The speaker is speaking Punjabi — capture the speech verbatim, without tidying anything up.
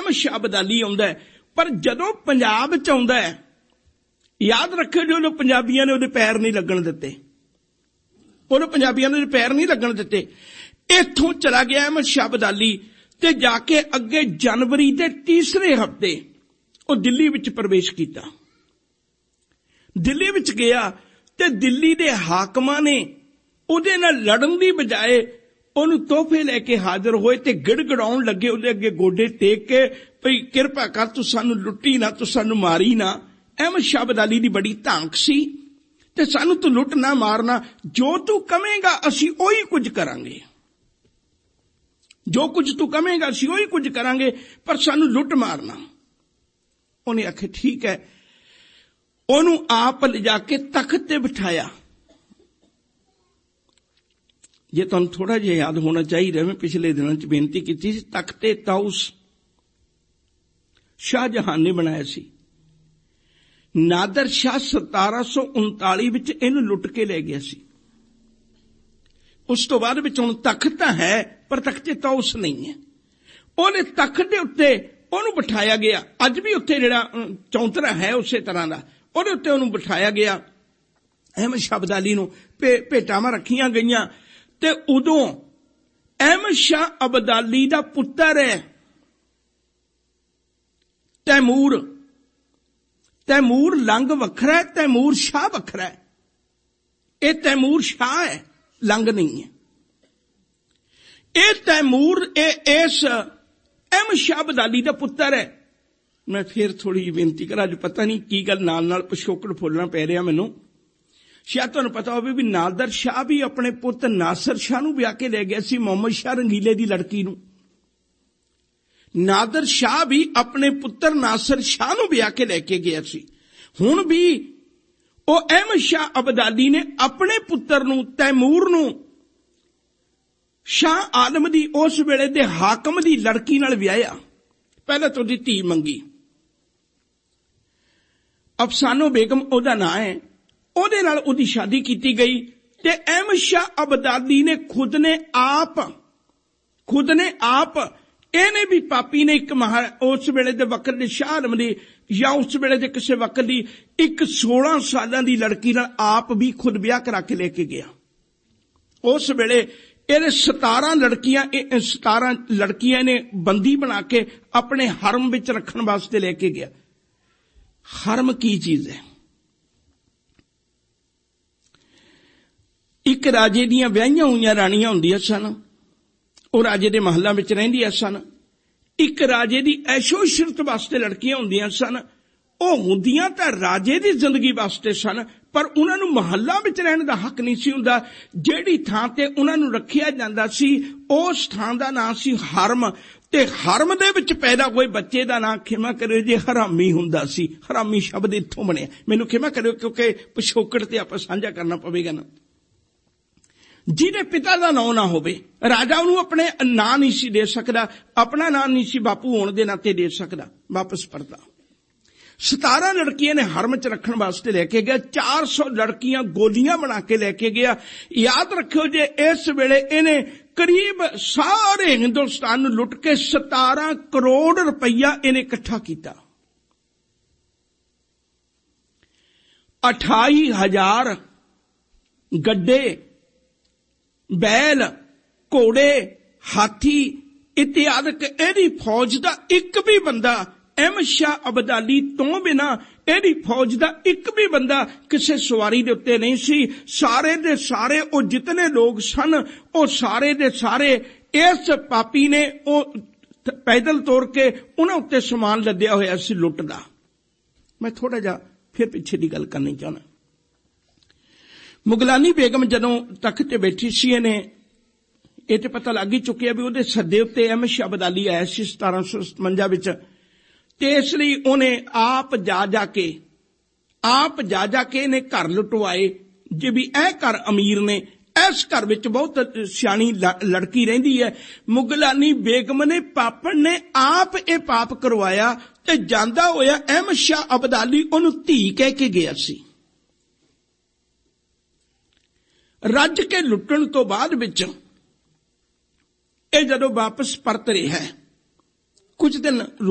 अहमद शाह अब्दाली आउंदा है, पर जदों पंजाब च आउंदा है, याद रखियो जो लोग पंजाबियों ने उहदे पैर नहीं लगन दिते, उहदे पंजाबियों ने पैर नहीं लगन दिते। इत्थों चला गया अहमद शाह अब्दाली ते जाके अगे जनवरी के तीसरे हफ्ते वो दिल्ली विच प्रवेश किया। दिल्ली विच गया ते दिल्ली दे हाकमां ने उहदे नाल लड़न दी बजाए ਉਹਨੂੰ ਤੋਹਫੇ ਲੈ ਕੇ ਹਾਜ਼ਰ ਹੋਏ ਤੇ ਗਿੜਗੜਾਉਣ ਲੱਗੇ ਉਹਦੇ ਅੱਗੇ ਗੋਡੇ ਟੇਕ ਕੇ, ਭਈ ਕਿਰਪਾ ਕਰ ਤੂੰ ਸਾਨੂੰ ਲੁੱਟੀ ਨਾ, ਤੂੰ ਸਾਨੂੰ ਮਾਰੀ ਨਾ। ਅਹਿਮਦ ਸ਼ਾਹ ਅਬਦਾਲੀ ਦੀ ਬੜੀ ਧਾਂਕ ਸੀ ਤੇ ਸਾਨੂੰ ਤੂੰ ਲੁੱਟ ਨਾ ਮਾਰਨਾ, ਜੋ ਤੂੰ ਕਵੇਂਗਾ ਅਸੀਂ ਉਹੀ ਕੁਝ ਕਰਾਂਗੇ, ਜੋ ਕੁਝ ਤੂੰ ਕਵੇਂਗਾ ਅਸੀਂ ਉਹੀ ਕੁਝ ਕਰਾਂਗੇ, ਪਰ ਸਾਨੂੰ ਲੁੱਟ ਮਾਰਨਾ। ਉਹਨੇ ਆਖਿਆ ਠੀਕ ਹੈ। ਉਹਨੂੰ ਆਪ ਲਿਜਾ ਕੇ ਤਖਤ ਤੇ ਬਿਠਾਇਆ। ਜੇ ਤੁਹਾਨੂੰ ਥੋੜਾ ਜਿਹਾ ਯਾਦ ਹੋਣਾ ਚਾਹੀਦਾ, ਮੈਂ ਪਿਛਲੇ ਦਿਨਾਂ ਚ ਬੇਨਤੀ ਕੀਤੀ ਸੀ, ਤਖਤੇ ਤਾਊਸ ਸ਼ਾਹਜਹਾਨ ਨੇ ਬਣਾਇਆ ਸੀ। ਨਾਦਰ ਸ਼ਾਹ ਸਤਾਰਾਂ ਸੌ ਉਨਤਾਲੀ ਵਿੱਚ ਇਹਨੂੰ ਲੁੱਟ ਕੇ ਲੈ ਗਿਆ ਸੀ। ਉਸ ਤੋਂ ਬਾਅਦ ਵਿੱਚ ਹੁਣ ਤਖਤ ਤਾਂ ਹੈ ਪਰ ਤਖਤੇ ਤਾਊਸ ਨਹੀਂ ਹੈ। ਉਹਨੇ ਤਖਤ ਦੇ ਉੱਤੇ ਉਹਨੂੰ ਬਿਠਾਇਆ ਗਿਆ। ਅੱਜ ਵੀ ਉੱਥੇ ਜਿਹੜਾ ਚੌਂਤਰਾ ਹੈ ਉਸੇ ਤਰ੍ਹਾਂ ਦਾ, ਉਹਦੇ ਉੱਤੇ ਉਹਨੂੰ ਬਿਠਾਇਆ ਗਿਆ। ਅਹਿਮਦ ਸ਼ਾਹ ਅਬਦਾਲੀ ਨੂੰ ਭੇਟਾਵਾਂ ਰੱਖੀਆਂ ਗਈਆਂ ਤੇ ਉਦੋਂ ਅਹਿਮਦ ਸ਼ਾਹ ਅਬਦਾਲੀ ਦਾ ਪੁੱਤਰ ਹੈ ਤੈਮੂਰ। ਤੈਮੂਰ ਲੰਗ ਵੱਖਰਾ ਹੈ, ਤੈਮੂਰ ਸ਼ਾਹ ਵੱਖਰਾ ਹੈ। ਇਹ ਤੈਮੂਰ ਸ਼ਾਹ ਹੈ, ਲੰਗ ਨਹੀਂ ਹੈ। ਇਹ ਤੈਮੂਰ ਇਹ ਇਸ ਅਹਿਮਦ ਸ਼ਾਹ ਅਬਦਾਲੀ ਦਾ ਪੁੱਤਰ ਹੈ। ਮੈਂ ਫਿਰ ਥੋੜੀ ਜਿਹੀ ਬੇਨਤੀ ਕਰਾਂ, ਅੱਜ ਪਤਾ ਨਹੀਂ ਕੀ ਗੱਲ ਨਾਲ ਨਾਲ ਪਿਛੋਕੜ ਫੋਲਣਾ ਪੈ ਰਿਹਾ ਮੈਨੂੰ। ਸ਼ਾਇਦ ਤੁਹਾਨੂੰ ਪਤਾ ਹੋਵੇ ਵੀ ਨਾਦਰ ਸ਼ਾਹ ਵੀ ਆਪਣੇ ਪੁੱਤ ਨਾਸਰ ਸ਼ਾਹ ਨੂੰ ਵਿਆਹ ਕੇ ਲੈ ਗਿਆ ਸੀ, ਮੁਹੰਮਦ ਸ਼ਾਹ ਰੰਗੀਲੇ ਦੀ ਲੜਕੀ ਨੂੰ। ਨਾਦਰ ਸ਼ਾਹ ਵੀ ਆਪਣੇ ਪੁੱਤਰ ਨਾਸਰ ਸ਼ਾਹ ਨੂੰ ਵਿਆਹ ਕੇ ਲੈ ਕੇ ਗਿਆ ਸੀ। ਹੁਣ ਵੀ ਉਹ ਅਹਿਮਦ ਸ਼ਾਹ ਅਬਦਾਲੀ ਨੇ ਆਪਣੇ ਪੁੱਤਰ ਨੂੰ ਤੈਮੂਰ ਨੂੰ ਸ਼ਾਹ ਆਲਮ ਦੀ ਉਸ ਵੇਲੇ ਦੇ ਹਾਕਮ ਦੀ ਲੜਕੀ ਨਾਲ ਵਿਆਹਿਆ। ਪਹਿਲਾਂ ਤੋਂ ਉਹਦੀ ਧੀ ਮੰਗੀ, ਅਫਸਾਨੋ ਬੇਗਮ ਉਹਦਾ ਨਾਂ ਹੈ। ਉਹਦੇ ਨਾਲ ਉਹਦੀ ਸ਼ਾਦੀ ਕੀਤੀ ਗਈ ਤੇ ਅਹਿਮਦ ਸ਼ਾਹ ਅਬਦਾਲੀ ਨੇ ਖੁਦ ਨੇ ਆਪ ਖੁਦ ਨੇ ਆਪ ਇਹਨੇ ਵੀ ਪਾਪੀ ਨੇ ਇੱਕ ਮਹਾ ਉਸ ਵੇਲੇ ਦੇ ਵਕਤ ਦੇ ਸ਼ਾਹ ਆਲਮ ਦੀ ਜਾਂ ਉਸ ਵੇਲੇ ਦੇ ਕਿਸੇ ਵਕਤ ਦੀ ਇੱਕ ਸੋਲਾਂ ਸਾਲਾਂ ਦੀ ਲੜਕੀ ਨਾਲ ਆਪ ਵੀ ਖੁਦ ਵਿਆਹ ਕਰਾ ਕੇ ਲੈ ਕੇ ਗਿਆ। ਉਸ ਵੇਲੇ ਇਹਨੇ ਸਤਾਰਾਂ ਲੜਕੀਆਂ ਸਤਾਰਾਂ ਲੜਕੀਆਂ ਨੇ ਬੰਦੀ ਬਣਾ ਕੇ ਆਪਣੇ ਹਰਮ ਵਿੱਚ ਰੱਖਣ ਵਾਸਤੇ ਲੈ ਕੇ ਗਿਆ। ਹਰਮ ਕੀ ਚੀਜ਼ ਹੈ? ਇੱਕ ਰਾਜੇ ਦੀਆਂ ਵਿਆਹੀਆਂ ਹੋਈਆਂ ਰਾਣੀਆਂ ਹੁੰਦੀਆਂ ਸਨ, ਉਹ ਰਾਜੇ ਦੇ ਮਹੱਲਾਂ ਵਿੱਚ ਰਹਿੰਦੀਆਂ ਸਨ। ਇੱਕ ਰਾਜੇ ਦੀ ਐਸ਼ੋ ਇਸ਼ਰਤ ਵਾਸਤੇ ਲੜਕੀਆਂ ਹੁੰਦੀਆਂ ਸਨ, ਉਹ ਹੁੰਦੀਆਂ ਤਾਂ ਰਾਜੇ ਦੀ ਜ਼ਿੰਦਗੀ ਵਾਸਤੇ ਸਨ, ਪਰ ਉਹਨਾਂ ਨੂੰ ਮਹੱਲਾਂ ਵਿੱਚ ਰਹਿਣ ਦਾ ਹੱਕ ਨਹੀਂ ਸੀ ਹੁੰਦਾ। ਜਿਹੜੀ ਥਾਂ ਤੇ ਉਹਨਾਂ ਨੂੰ ਰੱਖਿਆ ਜਾਂਦਾ ਸੀ ਉਸ ਥਾਂ ਦਾ ਨਾਂ ਸੀ ਹਰਮ, ਤੇ ਹਰਮ ਦੇ ਵਿੱਚ ਪੈਦਾ ਹੋਏ ਬੱਚੇ ਦਾ ਨਾਂ ਖਿਮਾ ਕਰਿਓ ਜੇ ਹਰਾਮੀ ਹੁੰਦਾ ਸੀ। ਹਰਾਮੀ ਸ਼ਬਦ ਇੱਥੋਂ ਬਣਿਆ। ਮੈਨੂੰ ਖਿਮਾ ਕਰਿਓ ਕਿਉਂਕਿ ਪਿਛੋਕੜ ਤੇ ਆਪਾਂ ਸਾਂਝਾ ਕਰਨਾ ਪਵੇਗਾ ਨਾ। ਜਿਹਦੇ ਪਿਤਾ ਦਾ ਨਾਂ ਨਾ ਹੋਵੇ, ਰਾਜਾ ਉਹਨੂੰ ਆਪਣੇ ਨਾਂ ਨਹੀਂ ਸੀ ਦੇ ਸਕਦਾ, ਆਪਣਾ ਨਾਂ ਨਹੀਂ ਸੀ ਬਾਪੂ ਹੋਣ ਦੇ ਨਾਤੇ ਦੇ ਸਕਦਾ। ਵਾਪਸ ਪਰਦਾ ਸਤਾਰਾਂ ਲੜਕੀਆਂ ਨੇ ਹਰਮ ਚ ਰੱਖਣ ਵਾਸਤੇ ਲੈ ਕੇ ਗਿਆ। ਚਾਰ ਸੌ ਲੜਕੀਆਂ ਗੋਲੀਆਂ ਬਣਾ ਕੇ ਲੈ ਕੇ ਗਿਆ। ਯਾਦ ਰੱਖਿਓ ਜੇ ਇਸ ਵੇਲੇ ਇਹਨੇ ਕਰੀਬ ਸਾਰੇ ਹਿੰਦੁਸਤਾਨ ਨੂੰ ਲੁੱਟ ਕੇ ਸਤਾਰਾਂ ਕਰੋੜ ਰੁਪਈਆ ਇਹਨੇ ਇਕੱਠਾ ਕੀਤਾ। ਅਠਾਈ ਹਜ਼ਾਰ ਗੱਡੇ, ਬੈਲ, ਘੋੜੇ, ਹਾਥੀ ਇਤਿਆਦਿਕ ਇਹਦੀ ਫੌਜ ਦਾ ਇੱਕ ਵੀ ਬੰਦਾ ਅਹਿਮਦ ਸ਼ਾਹ ਅਬਦਾਲੀ ਤੋਂ ਬਿਨਾਂ ਇਹਦੀ ਫੌਜ ਦਾ ਇੱਕ ਵੀ ਬੰਦਾ ਕਿਸੇ ਸਵਾਰੀ ਦੇ ਉੱਤੇ ਨਹੀਂ ਸੀ। ਸਾਰੇ ਦੇ ਸਾਰੇ ਉਹ ਜਿਤਨੇ ਲੋਕ ਸਨ ਉਹ ਸਾਰੇ ਦੇ ਸਾਰੇ ਇਸ ਪਾਪੀ ਨੇ ਉਹ ਪੈਦਲ ਤੋਰ ਕੇ ਉਹਨਾਂ ਉੱਤੇ ਸਮਾਨ ਲੱਦਿਆ ਹੋਇਆ ਸੀ ਲੁੱਟ ਦਾ। ਮੈਂ ਥੋੜਾ ਜਿਹਾ ਫਿਰ ਪਿੱਛੇ ਦੀ ਗੱਲ ਕਰਨੀ ਚਾਹੁੰਦਾ। ਮੁਗਲਾਨੀ ਬੇਗਮ ਜਦੋਂ ਤਖਤ ਤੇ ਬੈਠੀ ਸੀ, ਇਹਨੇ ਇਹ ਤੇ ਪਤਾ ਲੱਗ ਹੀ ਚੁੱਕਿਆ ਵੀ ਉਹਦੇ ਸੱਦੇ ਉੱਤੇ ਅਹਿਮਦ ਸ਼ਾਹ ਅਬਦਾਲੀ ਆਇਆ ਸੀ ਸਤਾਰਾਂ ਸੌ ਸਤਵੰਜਾ ਵਿੱਚ, ਤੇ ਇਸ ਲਈ ਉਹਨੇ ਆਪ ਜਾ ਜਾ ਕੇ ਆਪ ਜਾ ਜਾ ਕੇ ਇਹਨੇ ਘਰ ਲੁਟਵਾਏ। ਜੇ ਵੀ ਇਹ ਘਰ ਅਮੀਰ ਨੇ, ਇਸ ਘਰ ਵਿੱਚ ਬਹੁਤ ਸਿਆਣੀ ਲੜਕੀ ਰਹਿੰਦੀ ਹੈ। ਮੁਗਲਾਨੀ ਬੇਗਮ ਨੇ ਪਾਪਣ ਨੇ ਆਪ ਇਹ ਪਾਪ ਕਰਵਾਇਆ ਤੇ ਜਾਂਦਾ ਹੋਇਆ ਅਹਿਮਦ ਸ਼ਾਹ ਅਬਦਾਲੀ ਉਹਨੂੰ ਧੀ ਕਹਿ ਕੇ ਗਿਆ ਸੀ। ਰੱਜ ਕੇ ਲੁੱਟਣ ਤੋਂ ਬਾਅਦ ਵਿੱਚ ਇਹ ਜਦੋਂ ਵਾਪਸ ਪਰਤ ਰਿਹਾ, ਕੁਝ ਦਿਨ